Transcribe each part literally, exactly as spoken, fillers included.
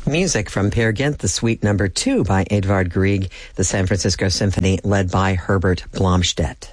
Music from Peer Gynt, the Suite Number Two by Edvard Grieg, the San Francisco Symphony led by Herbert Blomstedt.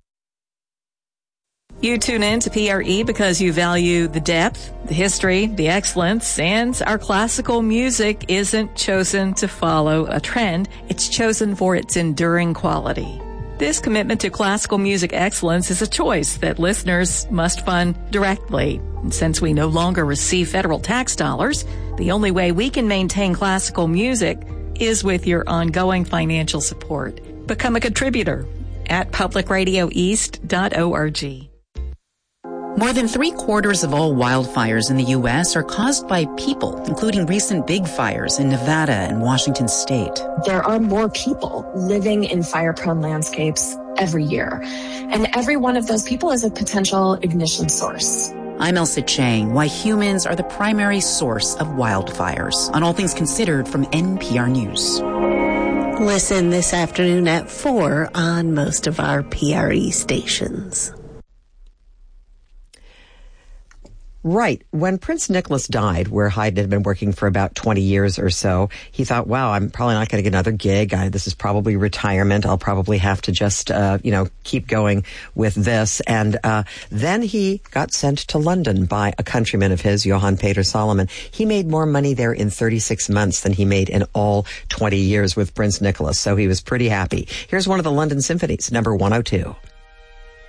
You tune in to P R E because you value the depth, the history, the excellence, and our classical music isn't chosen to follow a trend. It's chosen for its enduring quality. This commitment to classical music excellence is a choice that listeners must fund directly. And since we no longer receive federal tax dollars, the only way we can maintain classical music is with your ongoing financial support. Become a contributor at public radio east dot org. More than three quarters of all wildfires in the U S are caused by people, including recent big fires in Nevada and Washington state. There are more people living in fire-prone landscapes every year, and every one of those people is a potential ignition source. I'm Elsa Chang, why humans are the primary source of wildfires, on All Things Considered from N P R News. Listen this afternoon at four on most of our P R E stations. Right. When Prince Nicholas died, where Haydn had been working for about twenty years or so, he thought, wow, I'm probably not going to get another gig. I, this is probably retirement. I'll probably have to just, uh, you know, keep going with this. And uh, then he got sent to London by a countryman of his, Johann Peter Solomon. He made more money there in thirty-six months than he made in all twenty years with Prince Nicholas. So he was pretty happy. Here's one of the London symphonies, number one oh two.